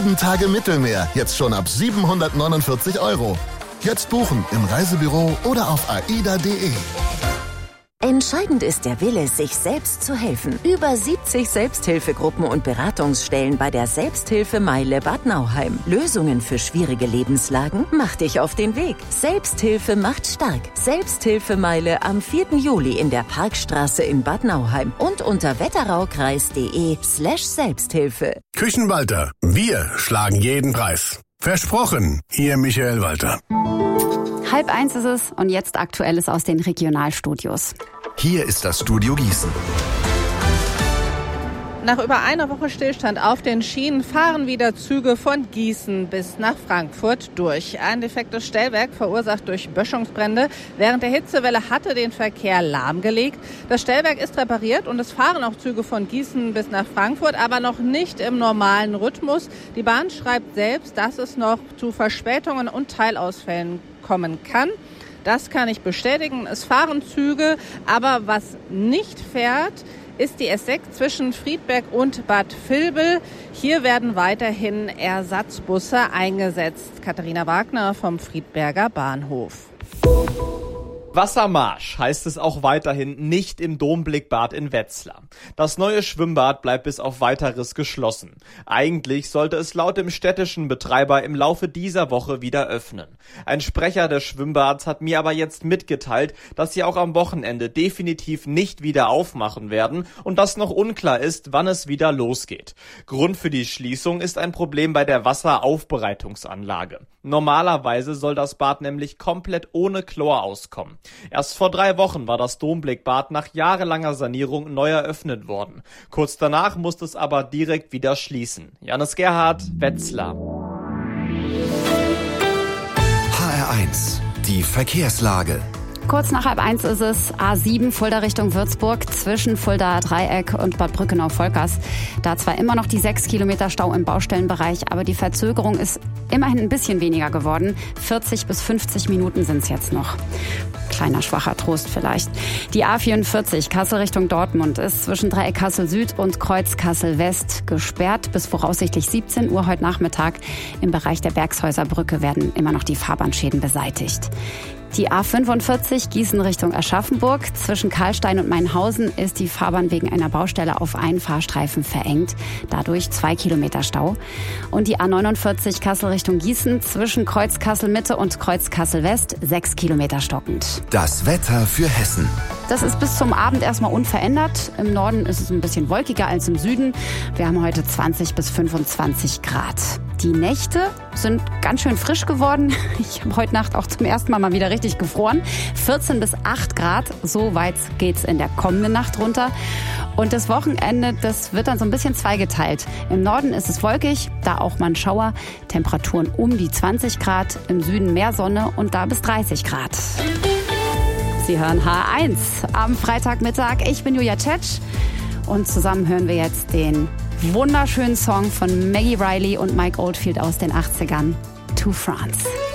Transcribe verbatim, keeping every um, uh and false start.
Sieben Tage Mittelmeer, jetzt schon ab siebenhundertneunundvierzig Euro. Jetzt buchen im Reisebüro oder auf aida punkt de. Entscheidend ist der Wille, sich selbst zu helfen. Über siebzig Selbsthilfegruppen und Beratungsstellen bei der Selbsthilfemeile Bad Nauheim. Lösungen für schwierige Lebenslagen? Mach dich auf den Weg. Selbsthilfe macht stark. Selbsthilfemeile am vierten Juli in der Parkstraße in Bad Nauheim und unter wetteraukreis.de slash Selbsthilfe. Küchenwalter, wir schlagen jeden Preis. Versprochen, Ihr Michael Walter. Halb eins ist es und jetzt Aktuelles aus den Regionalstudios. Hier ist das Studio Gießen. Nach über einer Woche Stillstand auf den Schienen fahren wieder Züge von Gießen bis nach Frankfurt durch. Ein defektes Stellwerk, verursacht durch Böschungsbrände, während der Hitzewelle hatte den Verkehr lahmgelegt. Das Stellwerk ist repariert und es fahren auch Züge von Gießen bis nach Frankfurt, aber noch nicht im normalen Rhythmus. Die Bahn schreibt selbst, dass es noch zu Verspätungen und Teilausfällen kommen kann. Das kann ich bestätigen. Es fahren Züge, aber was nicht fährt, ist die S sechs zwischen Friedberg und Bad Vilbel. Hier werden weiterhin Ersatzbusse eingesetzt. Katharina Wagner vom Friedberger Bahnhof. Wassermarsch heißt es auch weiterhin nicht im Domblickbad in Wetzlar. Das neue Schwimmbad bleibt bis auf Weiteres geschlossen. Eigentlich sollte es laut dem städtischen Betreiber im Laufe dieser Woche wieder öffnen. Ein Sprecher des Schwimmbads hat mir aber jetzt mitgeteilt, dass sie auch am Wochenende definitiv nicht wieder aufmachen werden und dass noch unklar ist, wann es wieder losgeht. Grund für die Schließung ist ein Problem bei der Wasseraufbereitungsanlage. Normalerweise soll das Bad nämlich komplett ohne Chlor auskommen. Erst vor drei Wochen war das Domblickbad nach jahrelanger Sanierung neu eröffnet worden. Kurz danach musste es aber direkt wieder schließen. Janis Gerhardt, Wetzlar. H R eins, die Verkehrslage. Kurz nach halb eins ist es A sieben Fulda Richtung Würzburg zwischen Fulda Dreieck und Bad Brückenau-Volkers. Da zwar immer noch die sechs Kilometer Stau im Baustellenbereich, aber die Verzögerung ist immerhin ein bisschen weniger geworden. vierzig bis fünfzig Minuten sind es jetzt noch. Kleiner schwacher Trost vielleicht. Die A vierundvierzig Kassel Richtung Dortmund ist zwischen Dreieck Kassel Süd und Kreuz Kassel West gesperrt bis voraussichtlich siebzehn Uhr heute Nachmittag. Im Bereich der Bergshäuser-Brücke werden immer noch die Fahrbahnschäden beseitigt. Die A fünfundvierzig Gießen Richtung Aschaffenburg. Zwischen Karlstein und Mainhausen ist die Fahrbahn wegen einer Baustelle auf einen Fahrstreifen verengt. Dadurch zwei Kilometer Stau. Und die A neunundvierzig Kassel Richtung Gießen zwischen Kreuz Kassel Mitte und Kreuz Kassel West sechs Kilometer stockend. Das Wetter für Hessen. Das ist bis zum Abend erstmal unverändert. Im Norden ist es ein bisschen wolkiger als im Süden. Wir haben heute zwanzig bis fünfundzwanzig Grad. Die Nächte sind ganz schön frisch geworden. Ich habe heute Nacht auch zum ersten Mal mal wieder richtig gefroren. vierzehn bis acht Grad, so weit geht's in der kommenden Nacht runter. Und das Wochenende, das wird dann so ein bisschen zweigeteilt. Im Norden ist es wolkig, da auch mal ein Schauer. Temperaturen um die zwanzig Grad, im Süden mehr Sonne und da bis dreißig Grad. Sie hören H eins am Freitagmittag. Ich bin Julia Tschetsch und zusammen hören wir jetzt den wunderschönen Song von Maggie Riley und Mike Oldfield aus den achtzigern, To France.